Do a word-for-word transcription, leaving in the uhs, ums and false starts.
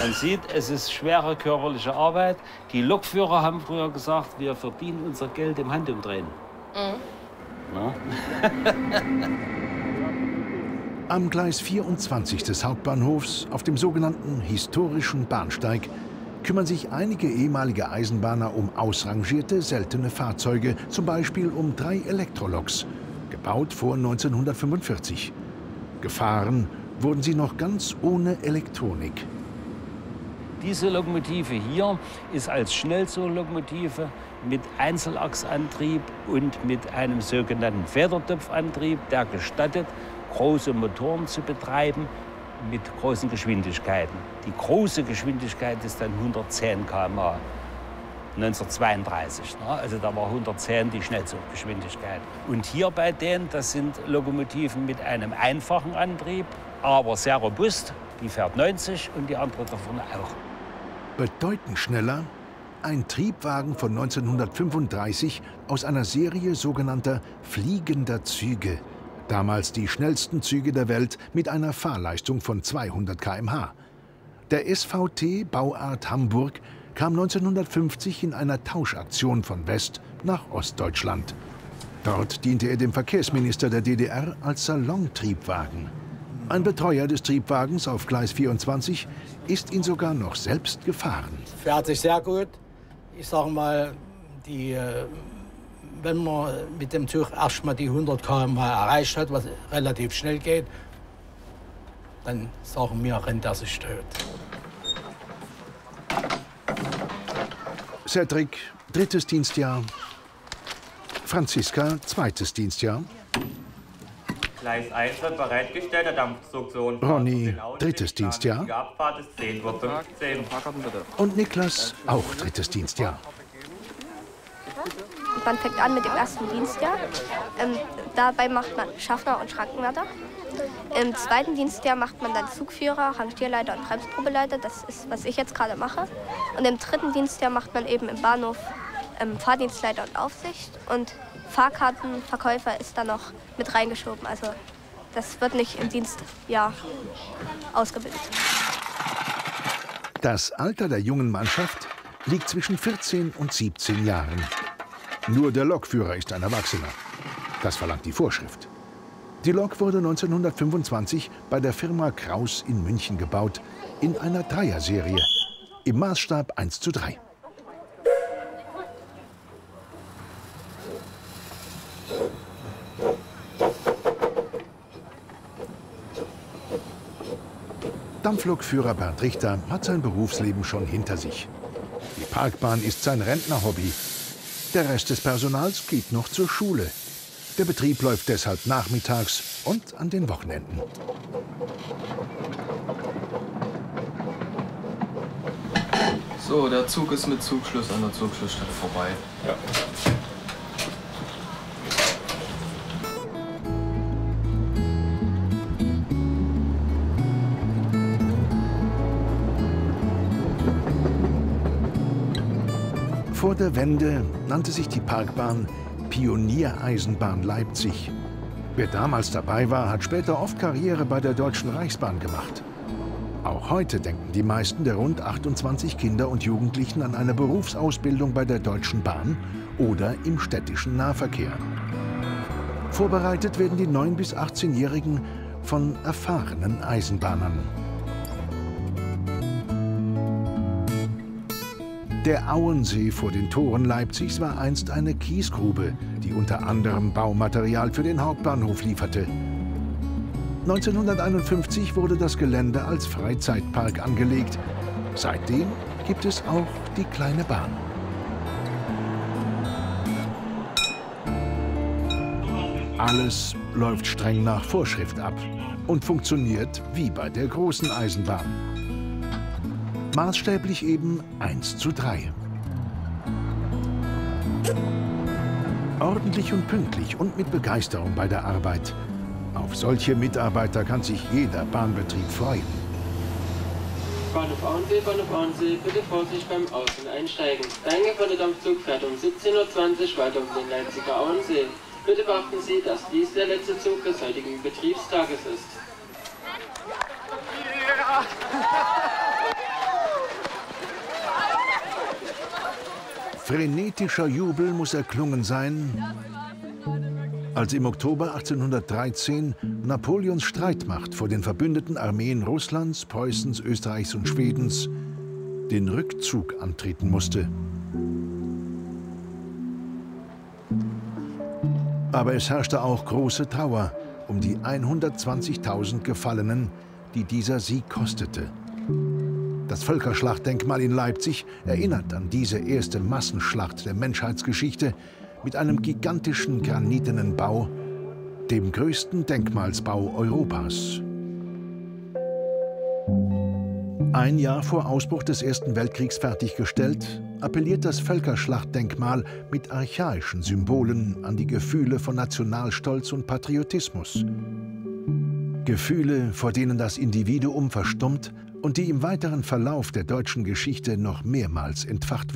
Man sieht, es ist schwere körperliche Arbeit. Die Lokführer haben früher gesagt, wir verdienen unser Geld im Handumdrehen. Mhm. Am Gleis vierundzwanzig des Hauptbahnhofs, auf dem sogenannten historischen Bahnsteig, kümmern sich einige ehemalige Eisenbahner um ausrangierte, seltene Fahrzeuge, zum Beispiel um drei Elektroloks, gebaut vor neunzehnhundertfünfundvierzig. Gefahren wurden sie noch ganz ohne Elektronik. Diese Lokomotive hier ist als Schnellzuglokomotive mit Einzelachsantrieb und mit einem sogenannten Federtopfantrieb, der gestattet, große Motoren zu betreiben mit großen Geschwindigkeiten. Die große Geschwindigkeit ist dann hundertzehn Kilometer pro Stunde. neunzehnhundertzweiunddreißig. Also da war hundertzehn die Schnellzuggeschwindigkeit. Und hier bei denen, das sind Lokomotiven mit einem einfachen Antrieb, aber sehr robust. Die fährt neunzig und die andere davon auch. Bedeutend schneller ein Triebwagen von neunzehnhundertfünfunddreißig aus einer Serie sogenannter fliegender Züge. Damals die schnellsten Züge der Welt mit einer Fahrleistung von zweihundert Kilometer pro Stunde. Der S V T Bauart Hamburg kam neunzehnhundertfünfzig in einer Tauschaktion von West- nach Ostdeutschland. Dort diente er dem Verkehrsminister der D D R als Salontriebwagen. Ein Betreuer des Triebwagens auf Gleis vierundzwanzig ist ihn sogar noch selbst gefahren. Fährt sich sehr gut. Ich sage mal, die, wenn man mit dem Zug erstmal die hundert Kilometer pro Stunde erreicht hat, was relativ schnell geht, dann sagen wir, rennt er sich tot. Cedric, drittes Dienstjahr. Franziska, zweites Dienstjahr. Gleis eins wird bereitgestellt, der Dampfzug so und Ronny, drittes Dienstjahr. Die Abfahrt ist zehn Uhr fünfzehn. Und Niklas, auch drittes Dienstjahr. Man fängt an mit dem ersten Dienstjahr. Ähm, dabei macht man Schaffner und Schrankenwärter. Im zweiten Dienstjahr macht man dann Zugführer, Rangierleiter und Bremsprobeleiter. Das ist, was ich jetzt gerade mache. Und im dritten Dienstjahr macht man eben im Bahnhof ähm, Fahrdienstleiter und Aufsicht. Und Fahrkartenverkäufer ist da noch mit reingeschoben. Also das wird nicht im Dienstjahr ausgebildet. Das Alter der jungen Mannschaft liegt zwischen vierzehn und siebzehn Jahren. Nur der Lokführer ist ein Erwachsener. Das verlangt die Vorschrift. Die Lok wurde neunzehnhundertfünfundzwanzig bei der Firma Kraus in München gebaut, in einer Dreierserie, im Maßstab eins zu drei. Dampflokführer Bernd Richter hat sein Berufsleben schon hinter sich. Die Parkbahn ist sein Rentnerhobby. Der Rest des Personals geht noch zur Schule. Der Betrieb läuft deshalb nachmittags und an den Wochenenden. So, der Zug ist mit Zugschluss an der Zugschlussstelle vorbei. Ja. Vor der Wende nannte sich die Parkbahn Pioniereisenbahn Leipzig. Wer damals dabei war, hat später oft Karriere bei der Deutschen Reichsbahn gemacht. Auch heute denken die meisten der rund achtundzwanzig Kinder und Jugendlichen an eine Berufsausbildung bei der Deutschen Bahn oder im städtischen Nahverkehr. Vorbereitet werden die neun- bis achtzehnjährigen von erfahrenen Eisenbahnern. Der Auensee vor den Toren Leipzigs war einst eine Kiesgrube, die unter anderem Baumaterial für den Hauptbahnhof lieferte. neunzehnhunderteinundfünfzig wurde das Gelände als Freizeitpark angelegt. Seitdem gibt es auch die kleine Bahn. Alles läuft streng nach Vorschrift ab und funktioniert wie bei der großen Eisenbahn. Maßstäblich eben eins zu drei. Ordentlich und pünktlich und mit Begeisterung bei der Arbeit. Auf solche Mitarbeiter kann sich jeder Bahnbetrieb freuen. Bahnhof Auensee, Bahnhof Auensee, bitte Vorsicht beim Aus- und Einsteigen. Der eingefahrene Dampfzug fährt um siebzehn Uhr zwanzig weiter um den Leipziger Auensee. Bitte beachten Sie, dass dies der letzte Zug des heutigen Betriebstages ist. Frenetischer Jubel muss erklungen sein, als im Oktober achtzehnhundertdreizehn Napoleons Streitmacht vor den verbündeten Armeen Russlands, Preußens, Österreichs und Schwedens den Rückzug antreten musste. Aber es herrschte auch große Trauer um die hundertzwanzigtausend Gefallenen, die dieser Sieg kostete. Das Völkerschlachtdenkmal in Leipzig erinnert an diese erste Massenschlacht der Menschheitsgeschichte mit einem gigantischen granitenen Bau, dem größten Denkmalsbau Europas. Ein Jahr vor Ausbruch des Ersten Weltkriegs fertiggestellt, appelliert das Völkerschlachtdenkmal mit archaischen Symbolen an die Gefühle von Nationalstolz und Patriotismus. Gefühle, vor denen das Individuum verstummt und die im weiteren Verlauf der deutschen Geschichte noch mehrmals entfacht wurden.